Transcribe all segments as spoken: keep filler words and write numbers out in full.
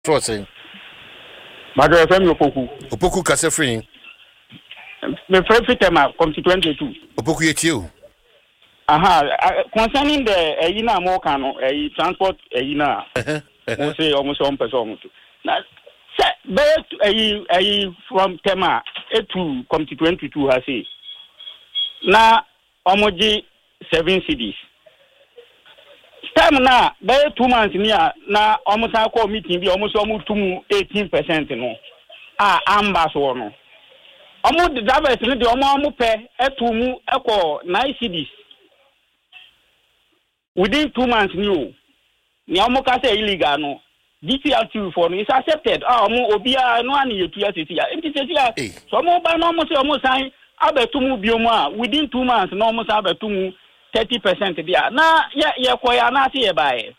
Trotting. Madam Femi Opoku. Opoku kase free. Me free fit tema come to twenty-two. Opoku yet you. Aha, concerning the Eyina Mokano, a transport Eyina. We say almost one person. Now, say a from Tema to come to twenty-two has say. Now, omoji seven cities. Time now, there two months near now almost I call meeting be almost almost to eighteen percent no. Ah, ambas one. Almost the drivers in the almost pay a two mu echo nine cities. Within two months new. Ni almost say illegal no. D T L two for is accepted. Ah, mo obia no ani yetu ya sisi ya. Enti sisi ya. So mo ba no almost almost sign abetumu bioma within two months no almost abetumu thirty percent there. Na yeah yeah koya na see buy.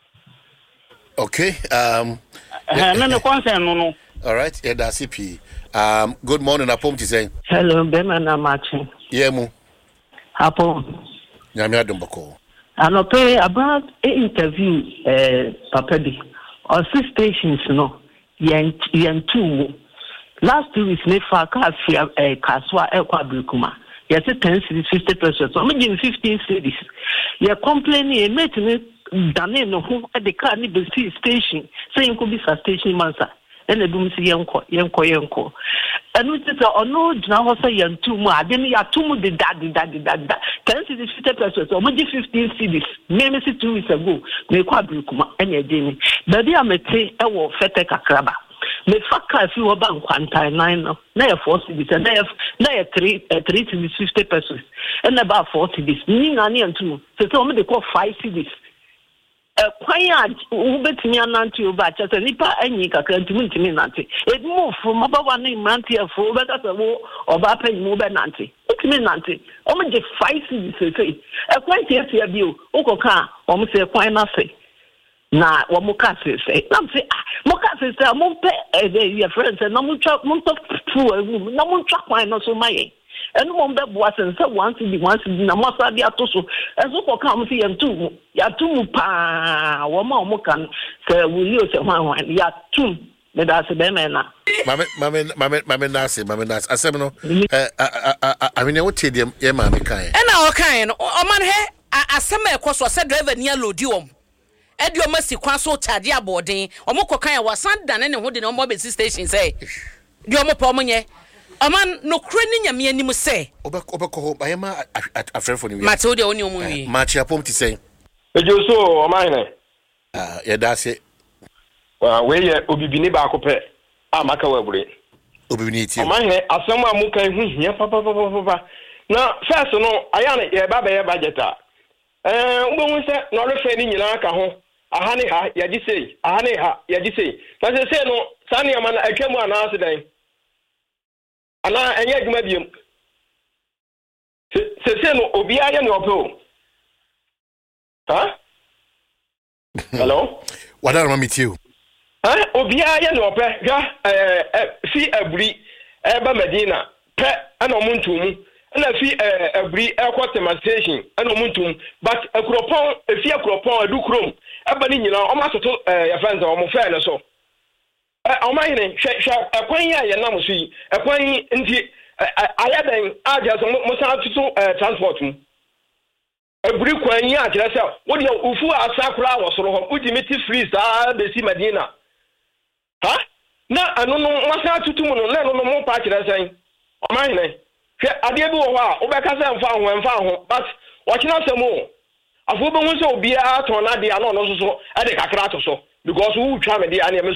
Okay. Um eh me me concern no no. All right. Yeah, that's C P. Um good morning Apom to say. Hello, Bema na Martin. Yeah mu. Apom. Nyame adombako. Ano pay about a interview eh papa bi. Or six stations no. Yen yen two. Last two weeks me fa ka fia eh kaswa e kwa Brikuma. Yes, ten cities, fifty percent. So I'm giving fifteen cities. You're complaining, mate, Danny, no, who at the car need the station, saying could be a station master. And the boom see Yanko, Yanko, Yanko. And we said, oh no, now say young two more. Then you are two more, the daddy, daddy, daddy. ten cities, fifty percent. So I'm giving fifteen cities. Maybe two weeks ago, me quadricuma, and a Jenny. But they are made a war, fete kakraba. Me faka fi wo ban kwanta nine no na ya four cities na ya na ya three uh, three cities fifty pesos and about four cities ni na ni antu so so me dey call five cities eh kwan ya wo betimi ananti oba cha se nipa anyi kakra ntimi ntimi nanti e move from ababa na nanti afo oba ka se wo oba pa ni oba nanti ntimi nanti o me dey five cities so so e kwan tie tie bi o ukoka o me se kwan na se na wa muka se se na se muka se se mo pe eh your friends na mo twa mo to fu na mo twa kwan no so maye enu mo be boa se se once di once di na mo sa dia to so enso ko kan mo se ya tu ya tu mu pa wo ma mo kan se wuli o se hwan hwan ya tu me da se be me na mame mame mame mame na se mame na asem no eh I mean what tie dem ye ma me kan e na o kan no o man he asem e ko so se driver ni alodi om edi o masi kwan so charge abodin o mo kokan ya wasan dan ne ho de no mo be station say di o mo pa o monye o man no kure ni nyame anim say oba oba ko ba yema afrefo ni wi mate o de oni o mo wi ma chi Apom ti say Ejo so o man ne ah ya da se wa we ye obibini ba ko pe amaka wabure obibini ti o man ne asem a mu kan hu hia papa papa papa na first no aya ne ye ba ba ye budget a eh ngbo se no re fe ni nyina ka ho aha ne ha ya ji sei aha ne ha ya ji sei na se se no sani ama na atwam ana ase dan ana enye adwuma biem se se no obi aye ne opo ha hello wada ma meet you ha obi aye ne opo ga eh fi aburi e ba Medina pe ana omuntumu na fi abri airport demonstration ana omuntum but akropon efi akropon adukrom aba ni nyina o ma soto ya fanza o mo fa na so eh o ma hine hwe hwe akwan ya ye na mo so yi akwan nti ayadan aja so mo sa tutu transport mu abri kwan yi a kire se wo de ufu asakura wo soro ho udi meti free sa be si Medina ha na anu no mo sa tutu mu no na no mo pa kire se o ma hine hwe ade bi wo ho a wo be ka se mfa ho mfa ho but wo kina se mo afo be hu se obi a ton na de ano no so so e de kakra to so because wo twa me de ane